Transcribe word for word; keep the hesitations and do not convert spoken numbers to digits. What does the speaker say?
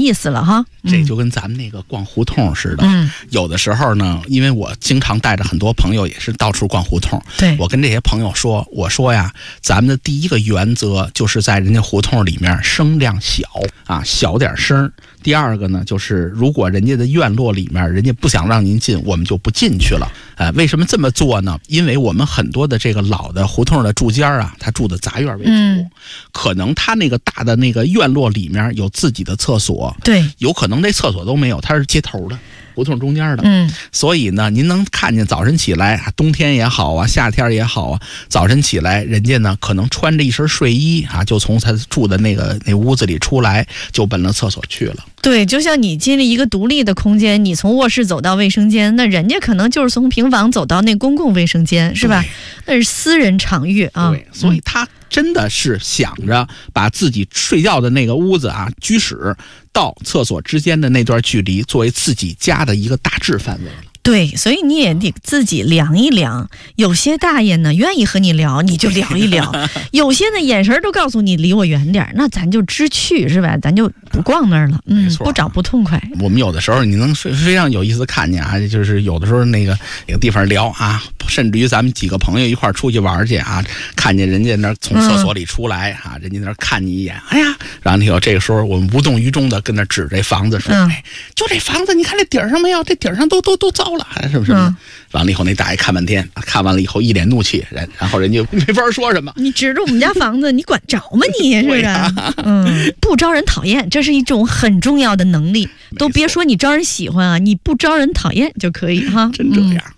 意思了哈。 这就跟咱们那个逛胡同似的， 嗯， 有的时候呢，因为我经常带着很多朋友也是到处逛胡同， 对， 我跟这些朋友说，我说呀，咱们的第一个原则就是在人家胡同里面声量小啊，小点声。第二个呢，就是如果人家的院落里面人家不想让您进，我们就不进去了。呃，为什么这么做呢？因为我们很多的这个老的胡同的住家啊，他住的杂院为主，嗯，可能他那个大的那个院落里面有自己的厕所， 对， 有可能那厕所都没有，它是接头的。胡同中间的， 嗯， 所以呢，您能看见早晨起来，冬天也好啊，夏天也好啊，早晨起来，人家呢可能穿着一身睡衣啊，就从他住的那个那屋子里出来，就奔了厕所去了。 对，就像你进了一个独立的空间，你从卧室走到卫生间，那人家可能就是从平房走到那公共卫生间，是吧？那是私人场域啊。 对，所以他真的是想着把自己睡觉的那个屋子啊，居室到厕所之间的那段距离作为自己家的一个大致范围了。 对，所以你也得自己量一量。有些大爷呢愿意和你聊，你就聊一聊；有些呢眼神都告诉你离我远点，那咱就知趣，是吧？咱就不逛那儿了。嗯，不找不痛快。 我们有的时候你能非常有意思看见啊，就是有的时候那个那个地方聊啊，甚至于咱们几个朋友一块出去玩去啊，看见人家那从厕所里出来啊，嗯、人家那看你一眼，哎呀，然后你有这个时候我们无动于衷的跟那指这房子说，嗯、哎，就这房子，你看这顶上没有？这顶上都都都糟了。是不是？嗯、完了以后，那大爷看半天，看完了以后一脸怒气，然然后人家没法说什么。 你指着我们家房子，你管着吗你？是不是？啊、嗯，不招人讨厌，这是一种很重要的能力。都别说你招人喜欢啊，你不招人讨厌就可以哈。 真这样。嗯